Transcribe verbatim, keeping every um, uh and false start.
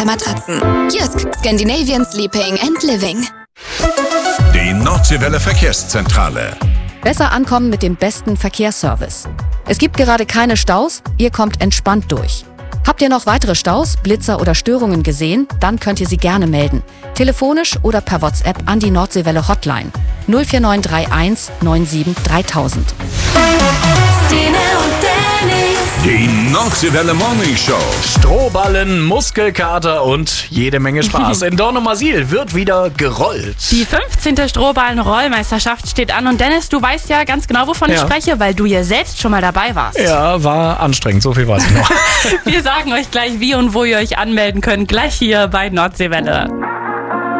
unter Matratzen. Jysk, Scandinavian Sleeping and Living. Die Nordseewelle Verkehrszentrale. Besser ankommen mit dem besten Verkehrsservice. Es gibt gerade keine Staus, ihr kommt entspannt durch. Habt ihr noch weitere Staus, Blitzer oder Störungen gesehen? Dann könnt ihr sie gerne melden. Telefonisch oder per WhatsApp an die Nordseewelle Hotline null vier neun drei eins neun sieben dreitausend. Die Nordseewelle Morning Show. Strohballen, Muskelkater und jede Menge Spaß. In Dornumersiel wird wieder gerollt. Die fünfzehnte Strohballen-Rollmeisterschaft steht an. Und Dennis, du weißt ja ganz genau, wovon Ja. ich spreche, weil du ja selbst schon mal dabei warst. Ja, war anstrengend, so viel weiß ich noch. Wir sagen euch gleich, wie und wo ihr euch anmelden könnt, gleich hier bei Nordseewelle.